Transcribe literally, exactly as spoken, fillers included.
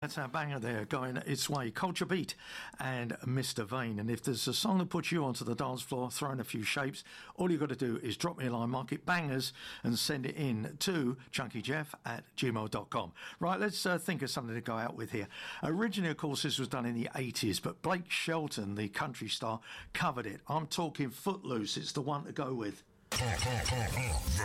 That's our banger there, going its way. Culture Beat and Mister Vane. And if there's a song that puts you onto the dance floor, throwing a few shapes, all you've got to do is drop me a line, mark it bangers, and send it in to chunkyjeff at gmail dot com. Right, let's uh, think of something to go out with here. Originally, of course, this was done in the eighties, but Blake Shelton, the country star, covered it. I'm talking Footloose. It's the one to go with.